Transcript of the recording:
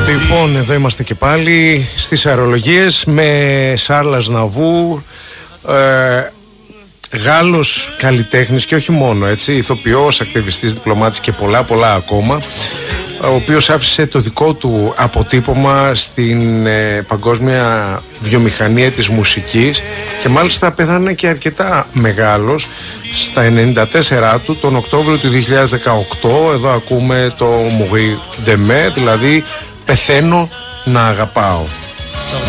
Λοιπόν, εδώ είμαστε και πάλι στις αερολογίες με Σάρλ Αζναβούρ, Γάλλος καλλιτέχνης και όχι μόνο, έτσι, ηθοποιός, ακτιβιστής, διπλωμάτης και πολλά ακόμα, ο οποίος άφησε το δικό του αποτύπωμα στην παγκόσμια βιομηχανία της μουσικής και μάλιστα πέθανε και αρκετά μεγάλος στα 94 του τον Οκτώβριο του 2018. Εδώ ακούμε το Mourir d'aimer, δηλαδή πεθαίνω να αγαπάω.